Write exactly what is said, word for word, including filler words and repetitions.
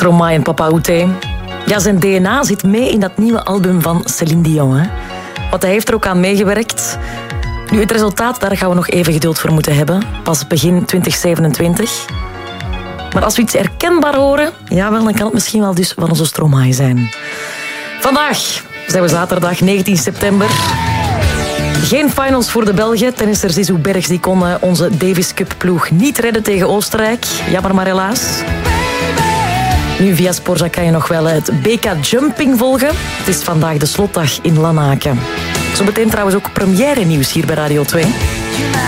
Stromae en Papa Oute. Ja, zijn D N A zit mee in dat nieuwe album van Céline Dion. Hè? Want hij heeft er ook aan meegewerkt. Nu, het resultaat, daar gaan we nog even geduld voor moeten hebben. Pas begin twintig zevenentwintig. Maar als we iets herkenbaar horen, jawel, dan kan het misschien wel dus van onze Stromae zijn. Vandaag zijn we zaterdag negentien september. Geen finals voor de Belgen. Tennisser Zizou Bergs die kon onze Davis Cup ploeg niet redden tegen Oostenrijk. Jammer maar helaas. Nu via Sporza kan je nog wel het B K Jumping volgen. Het is vandaag de slotdag in Lanaken. Zometeen trouwens ook première nieuws hier bij Radio twee.